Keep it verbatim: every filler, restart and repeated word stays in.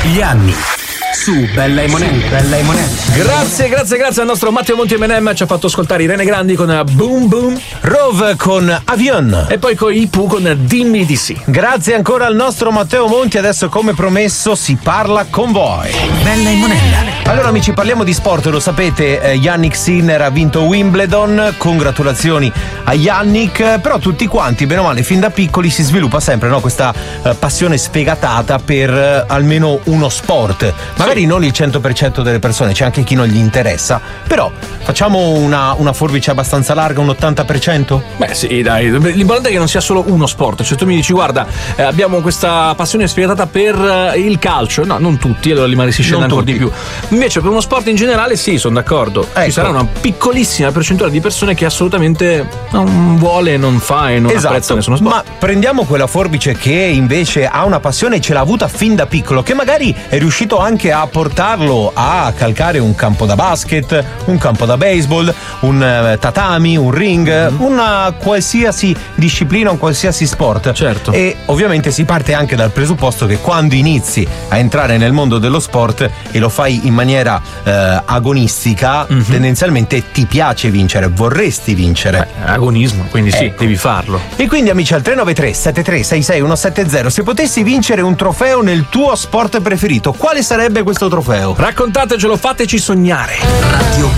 Yanni su Bella e Monelli. Bella e Monelli. Grazie, grazie, grazie al nostro Matteo Monti M and M, ci ha fatto ascoltare Irene Grandi con Boom Boom, Rove con Avion e poi con i Pooh con Dimmi di sì. Grazie ancora al nostro Matteo Monti. Adesso, come promesso, si parla con voi. Bella e Monella. Allora amici, parliamo di sport, lo sapete, eh, Jannik Sinner ha vinto Wimbledon, congratulazioni a Jannik, però tutti quanti, bene o male, fin da piccoli si sviluppa sempre, no, questa eh, passione sfegatata per eh, almeno uno sport, magari sì. Non il cento per cento delle persone, c'è anche chi non gli interessa, però facciamo una, una forbice abbastanza larga, un ottanta per cento? Beh sì, dai, l'importante è che non sia solo uno sport, cioè tu mi dici guarda, eh, abbiamo questa passione sfegatata per eh, il calcio, no, non tutti, allora li si scende ancora di più. Invece per uno sport in generale sì, sono d'accordo, ecco. Ci sarà una piccolissima percentuale di persone che assolutamente non vuole, non fa e non esatto. apprezza nessuno sport. Ma prendiamo quella forbice che invece ha una passione e ce l'ha avuta fin da piccolo, che magari è riuscito anche a portarlo a calcare un campo da basket, un campo da baseball, un uh, tatami, un ring, mm-hmm. una qualsiasi disciplina, un qualsiasi sport. Certo. E ovviamente si parte anche dal presupposto che quando inizi a entrare nel mondo dello sport e lo fai in maniera eh, agonistica, mm-hmm. tendenzialmente ti piace vincere, vorresti vincere. Beh, agonismo, quindi sì, ecco. Devi farlo. E quindi amici, al tre nove tre sette tre sei sei uno sette zero, se potessi vincere un trofeo nel tuo sport preferito, quale sarebbe questo trofeo? Raccontatecelo, fateci sognare. Radio